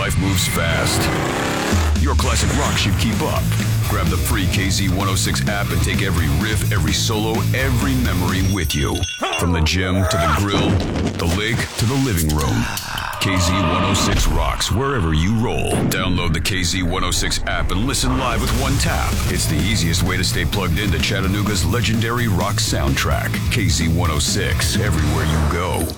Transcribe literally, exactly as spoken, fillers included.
life moves fast. Your classic rock should keep up. Grab the free K Z one oh six app and take every riff, every solo, every memory with you. From the gym to the grill, the lake to the living room. K Z one oh six rocks wherever you roll. Download the K Z one oh six app and listen live with one tap. It's the easiest way to stay plugged into Chattanooga's legendary rock soundtrack. K Z one oh six, everywhere you go.